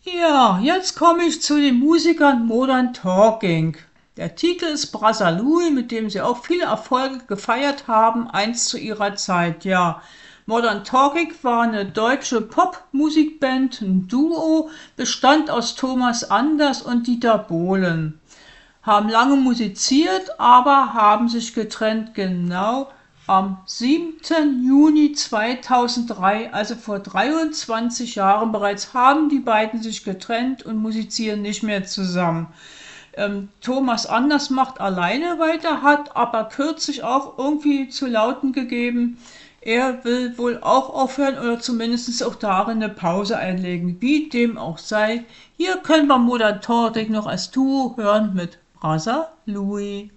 Ja, jetzt komme ich zu den Musikern Modern Talking. Der Titel ist Brother Louie, mit dem sie auch viele Erfolge gefeiert haben, einst zu ihrer Zeit. Ja, Modern Talking war eine deutsche Popmusikband, ein Duo, bestand aus Thomas Anders und Dieter Bohlen. Haben lange musiziert, aber haben sich getrennt genau am 7. Juni 2003, also vor 23 Jahren bereits, haben die beiden sich getrennt und musizieren nicht mehr zusammen. Thomas Anders macht alleine weiter, hat aber kürzlich auch irgendwie zu lauten gegeben, er will wohl auch aufhören oder zumindest auch darin eine Pause einlegen. Wie dem auch sei, hier können wir Modern Talking noch als Duo hören mit Brother Louie.